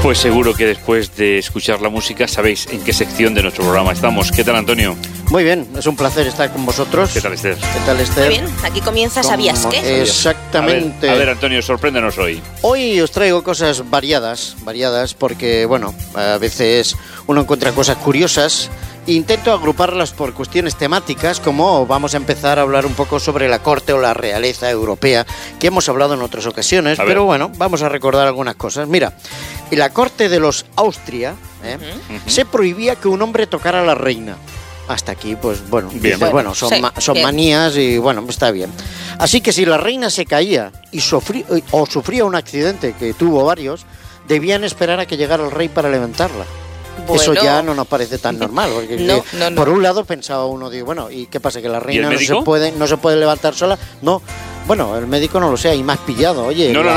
Pues seguro que después de escuchar la música sabéis en qué sección de nuestro programa estamos. ¿Qué tal, Antonio? Muy bien, es un placer estar con vosotros. ¿Qué tal, Esther? ¿Qué tal, Esther? Muy bien, aquí comienza ¿Sabías qué? Exactamente. A ver, Antonio, sorpréndenos hoy. Hoy os traigo cosas variadas, porque, bueno, a veces uno encuentra cosas curiosas. Intento agruparlas por cuestiones temáticas, como vamos a empezar a hablar un poco sobre la corte o la realeza europea, que hemos hablado en otras ocasiones, pero bueno, vamos a recordar algunas cosas. Mira, en la corte de los Austria se prohibía que un hombre tocara a la reina. Hasta aquí, pues bueno, bien. Dices, bueno, son bien. manías y bueno, está bien. Así que si la reina se caía y sufría un accidente, que tuvo varios, debían esperar a que llegara el rey para levantarla. Bueno. Eso ya no nos parece tan normal, porque No. por un lado pensaba uno, digo, bueno, ¿y qué pasa? ¿Que la reina no se puede levantar sola? No, bueno, el médico no lo sé, y más pillado, oye. No.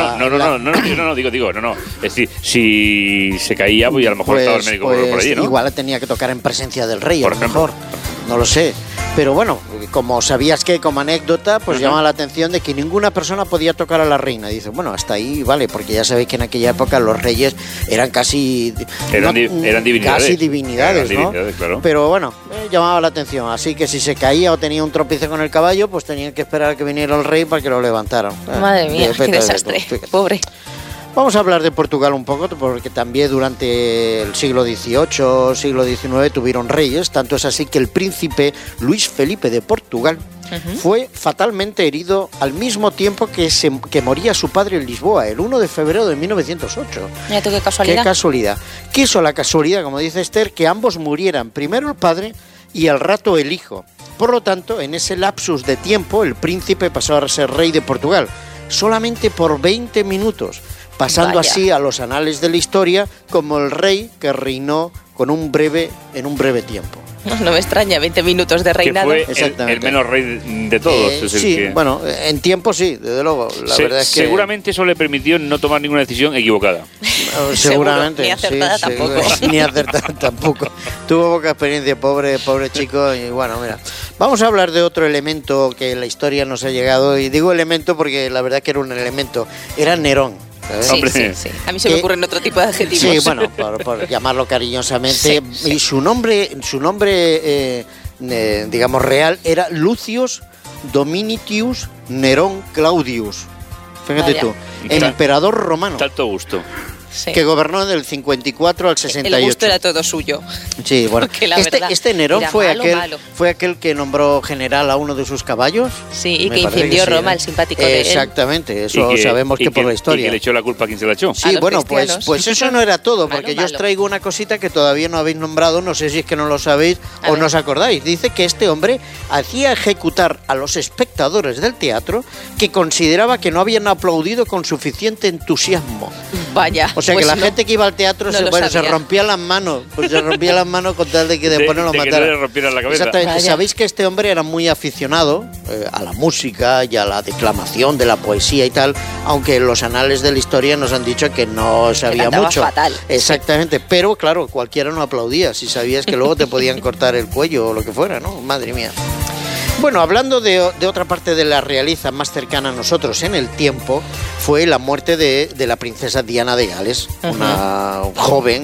Es decir, si se caía, pues a lo mejor estaba el médico por allí, ¿no? Igual la tenía que tocar en presencia del rey, por a lo mejor, no lo sé. Pero bueno, como sabías que como anécdota, pues llama la atención de que ninguna persona podía tocar a la reina. Dice, bueno, hasta ahí vale, porque ya sabéis que en aquella época los reyes eran casi... Eran divinidades. Casi divinidades, ¿no? Claro. Pero bueno, llamaba la atención. Así que si se caía o tenía un tropiezo con el caballo, pues tenían que esperar a que viniera el rey para que lo levantaran. Madre mía, qué desastre, pobre. Vamos a hablar de Portugal un poco, porque también durante el siglo XVIII, siglo XIX tuvieron reyes, tanto es así que el príncipe Luis Felipe de Portugal fue fatalmente herido al mismo tiempo que moría su padre en Lisboa, el 1 de febrero de 1908. Mira tú, qué casualidad. Qué casualidad. Quiso la casualidad, como dice Esther, que ambos murieran, primero el padre y al rato el hijo. Por lo tanto, en ese lapsus de tiempo, el príncipe pasó a ser rey de Portugal, solamente por 20 minutos. Pasando así a los anales de la historia como el rey que reinó en un breve tiempo. No me extraña, 20 minutos de reinado. Que fue el menos rey de todos. Sí, bueno, en tiempo sí, desde luego. La verdad es que seguramente eso le permitió no tomar ninguna decisión equivocada. Seguramente. Ni acertada tampoco. Ni acertada tampoco. Tuvo poca experiencia, pobre chico. Y bueno, mira, vamos a hablar de otro elemento que en la historia nos ha llegado. Y digo elemento porque la verdad que era un elemento. Era Nerón. Sí. A mí se me ocurren otro tipo de adjetivos. Sí, bueno, por llamarlo cariñosamente. Sí. Y su nombre digamos, real era Lucius Dominitius Nerón Claudius. Fíjate tú, emperador romano. Tanto gusto. Sí. Que gobernó del 54 al 68. El gusto era todo suyo. Sí, bueno. Este Nerón fue aquel que nombró general a uno de sus caballos. Sí, y que incendió Roma, el simpático de él. Exactamente, eso sabemos que por la historia. Y que le echó la culpa a quien se la echó. Sí, bueno, pues eso no era todo, porque yo os traigo una cosita que todavía no habéis nombrado, no sé si es que no lo sabéis o no os acordáis. Dice que este hombre hacía ejecutar a los espectadores del teatro que consideraba que no habían aplaudido con suficiente entusiasmo. Vaya. O sea, que la gente que iba al teatro se rompía las manos. Pues se rompía las manos con tal de que después no lo mataran. Que no le rompieran la cabeza. Exactamente. Sabéis que este hombre era muy aficionado a la música y a la declamación de la poesía y tal, aunque en los anales de la historia nos han dicho que no sabía mucho. Fatal. Exactamente. Sí. Pero claro, cualquiera no aplaudía si sabías que luego te podían cortar el cuello o lo que fuera, ¿no? Madre mía. Bueno, hablando de otra parte de la realeza más cercana a nosotros en el tiempo, fue la muerte de la princesa Diana de Gales, una joven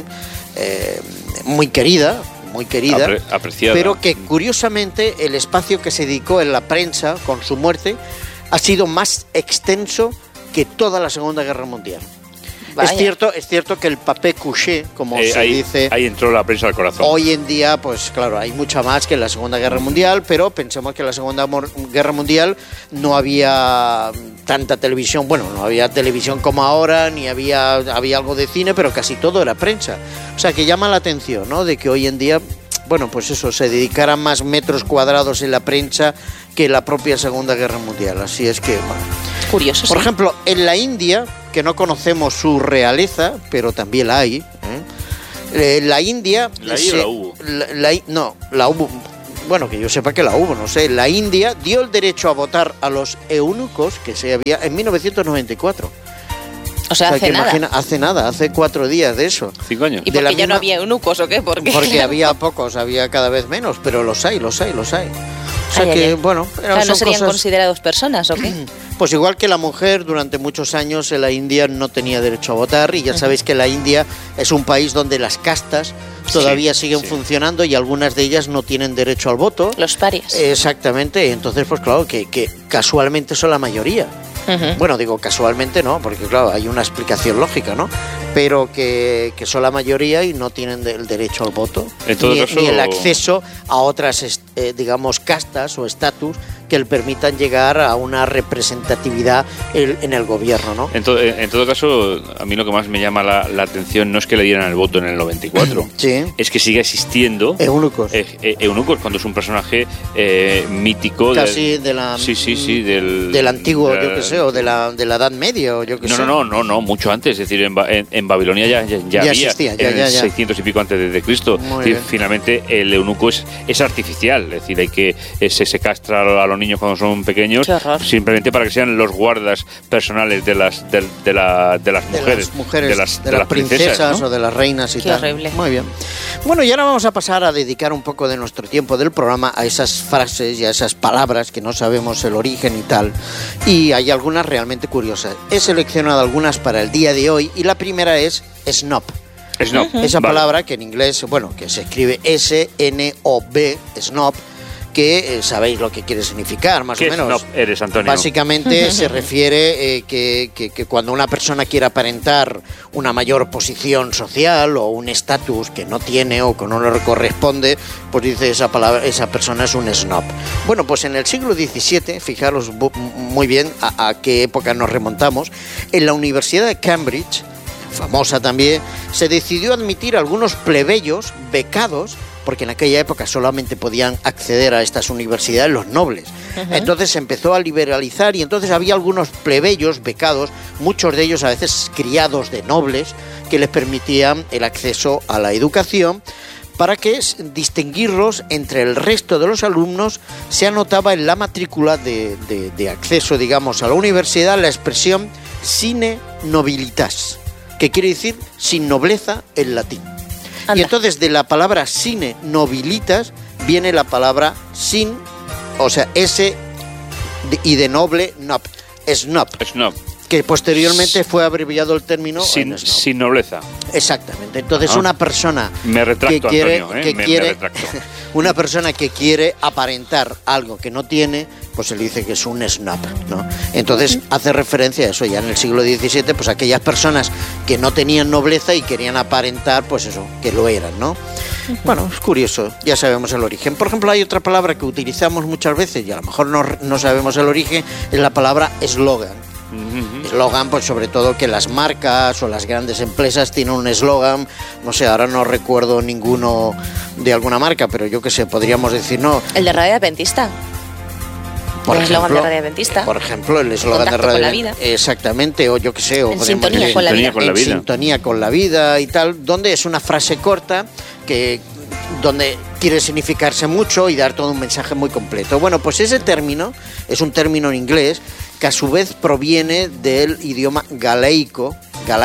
muy querida, apreciada, pero que curiosamente el espacio que se dedicó en la prensa con su muerte ha sido más extenso que toda la Segunda Guerra Mundial. Es cierto que el papel couché, como se dice... Ahí entró la prensa al corazón. Hoy en día, pues claro, hay mucha más que en la Segunda Guerra Mundial, pero pensemos que en la Segunda Guerra Mundial no había tanta televisión, bueno, no había televisión como ahora, ni había algo de cine, pero casi todo era prensa. O sea, que llama la atención, ¿no?, de que hoy en día, bueno, pues eso, se dedicaran más metros cuadrados en la prensa que en la propia Segunda Guerra Mundial. Así es que, bueno... Curioso. Por ejemplo, en la India, que no conocemos su realeza, pero también la hay. La India... ¿La I o la hubo? No, la hubo. Bueno, que yo sepa que la hubo, no sé. La India dio el derecho a votar a los eunucos que se había en 1994. O sea, hace nada. Hace 4 días de eso. 5 años. ¿Y por qué ya no había eunucos o qué? Porque había pocos, había cada vez menos, pero los hay. O sea bueno... ¿no serían considerados personas o qué? Pues igual que la mujer, durante muchos años en la India no tenía derecho a votar, y ya sabéis que la India es un país donde las castas todavía siguen funcionando y algunas de ellas no tienen derecho al voto. Los parias. Exactamente, entonces pues claro que casualmente son la mayoría. Bueno, digo casualmente no, porque claro, hay una explicación lógica, ¿no? Pero que son la mayoría y no tienen el derecho al voto, ni el acceso a otras, digamos, castas o estatus que le permitan llegar a una representatividad en el gobierno, ¿no? En todo caso, a mí lo que más me llama la atención no es que le dieran el voto en el 94, es que siga existiendo eunucos. Eunucos, cuando es un personaje mítico. Casi del antiguo, yo que sé, o de la Edad Media, o yo que sé. No, mucho antes, es decir, en Babilonia ya había, existía, en el 600 y pico antes de Cristo. Finalmente el eunuco es artificial, es decir, se castra a los niños cuando son pequeños, simplemente para que sean los guardas personales de las mujeres, de las princesas, ¿no? O de las reinas y Qué tal. Horrible. Muy bien. Bueno, y ahora vamos a pasar a dedicar un poco de nuestro tiempo del programa a esas frases y a esas palabras que no sabemos el origen y tal. Y hay algunas realmente curiosas. He seleccionado algunas para el día de hoy y la primera es snob. Snob. Esa palabra que en inglés, que se escribe S-N-O-B, snob, que sabéis lo que quiere significar, más o menos. ¿Qué snob eres, Antonio? Básicamente se refiere que cuando una persona quiere aparentar una mayor posición social o un estatus que no tiene o que no le corresponde, pues dice esa persona es un snob. Bueno, pues en el siglo XVII, fijaros muy bien a qué época nos remontamos, en la Universidad de Cambridge, famosa también, se decidió admitir algunos plebeyos becados, porque en aquella época solamente podían acceder a estas universidades los nobles. Entonces se empezó a liberalizar y entonces había algunos plebeyos becados, muchos de ellos a veces criados de nobles, que les permitían el acceso a la educación. Para que distinguirlos entre el resto de los alumnos, se anotaba en la matrícula de acceso, digamos, a la universidad la expresión sine nobilitas, que quiere decir sin nobleza en latín. Anda. Y entonces de la palabra sine nobilitas viene la palabra sin, o sea, S y de noble, snob. Que posteriormente fue abreviado el término sin nobleza. Exactamente. Entonces una persona me retracto, que quiere, Antonio, me retracto. Una persona que quiere aparentar algo que no tiene, pues se le dice que es un snob, ¿no? Entonces hace referencia a eso. Ya en el siglo XVII, pues aquellas personas que no tenían nobleza y querían aparentar, pues eso, que lo eran, ¿no? Bueno, es curioso, ya sabemos el origen. Por ejemplo, hay otra palabra que utilizamos muchas veces y a lo mejor no sabemos el origen, es la palabra eslogan. Eslogan, pues sobre todo que las marcas o las grandes empresas tienen un eslogan, no sé, ahora no recuerdo ninguno de alguna marca, pero yo qué sé, podríamos decir, no. El de Radio Adventista. El eslogan de Radio Adventista. Por ejemplo, el eslogan de Radio Adventista. Exactamente, o yo qué sé, o en sintonía con la vida. En sintonía con la vida y tal, donde es una frase corta donde quiere significarse mucho y dar todo un mensaje muy completo. Bueno, pues ese término es un término en inglés que a su vez proviene del idioma galaico,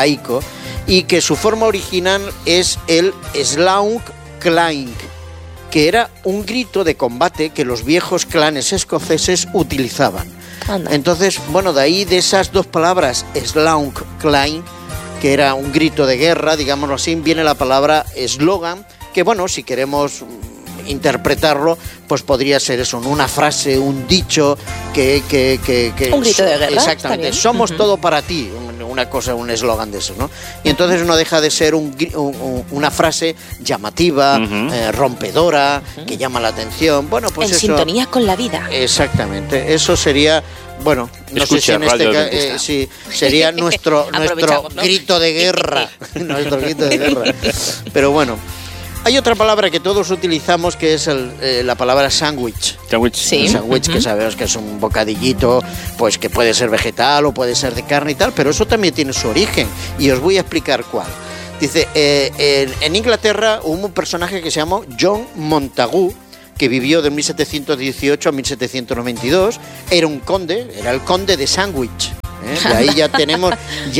y que su forma original es el slaug clank, que era un grito de combate que los viejos clanes escoceses utilizaban. Anda. Entonces, bueno, de ahí de esas dos palabras, slaug clank, que era un grito de guerra, digámoslo así, viene la palabra eslogan, que bueno, si queremos interpretarlo, pues podría ser eso, una frase, un dicho que un grito de guerra. Exactamente, somos todo para ti, una cosa, un eslogan de eso, ¿no? Y entonces no deja de ser una frase llamativa, rompedora, que llama la atención. Bueno, pues en eso, sintonía con la vida. Exactamente, eso sería, bueno, no sé si en este caso sí, sería nuestro grito de guerra, nuestro grito de guerra. Pero bueno. Hay otra palabra que todos utilizamos que es la palabra sándwich. Sí. Sándwich, que sabemos que es un bocadillito, pues que puede ser vegetal o puede ser de carne y tal, pero eso también tiene su origen y os voy a explicar cuál. Dice, en Inglaterra hubo un personaje que se llamó John Montagu, que vivió de 1718 a 1792, era el conde de Sandwich. De ahí ya tenemos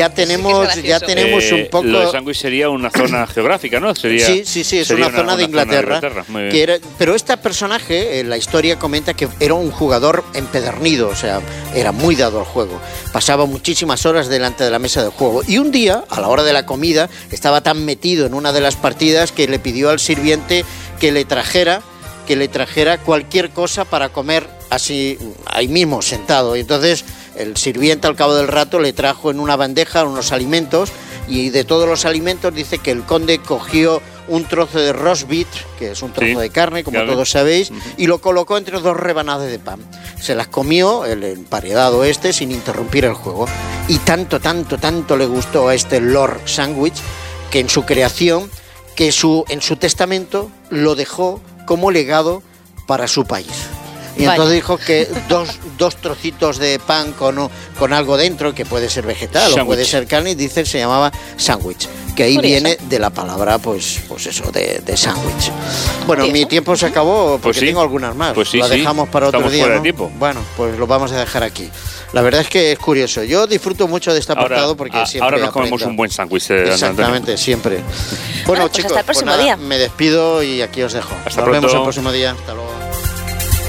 un poco. Lo de Sandwich sería una zona geográfica, ¿no? Sí, es una zona de Inglaterra. Pero este personaje, en la historia comenta que era un jugador empedernido, o sea, era muy dado al juego. Pasaba muchísimas horas delante de la mesa de juego. Y un día, a la hora de la comida, estaba tan metido en una de las partidas que le pidió al sirviente que le trajera cualquier cosa para comer así ahí mismo sentado. Y entonces el sirviente al cabo del rato le trajo en una bandeja unos alimentos, y de todos los alimentos dice que el conde cogió un trozo de roast beef, que es un trozo de carne, como todos sabéis, y lo colocó entre 2 rebanadas de pan. Se las comió el emparedado sin interrumpir el juego. Y tanto le gustó a este Lord Sandwich que en su creación, en su testamento lo dejó como legado para su país. Y entonces dijo que dos trocitos de pan con algo dentro, que puede ser vegetal sandwich, o puede ser carne, dice, se llamaba sándwich, que ahí viene de la palabra, pues eso, de sándwich. Bueno, mi tiempo se acabó, porque tengo algunas más. La dejamos para otro día, fuera ¿no? de tiempo. Bueno, pues lo vamos a dejar aquí. La verdad es que es curioso. Yo disfruto mucho de este apartado porque siempre ahora nos comemos un buen sándwich. Exactamente, siempre. Bueno, pues chicos, hasta el próximo día. Me despido y aquí os dejo. Hasta Nos pronto. vemos el próximo día. Hasta luego.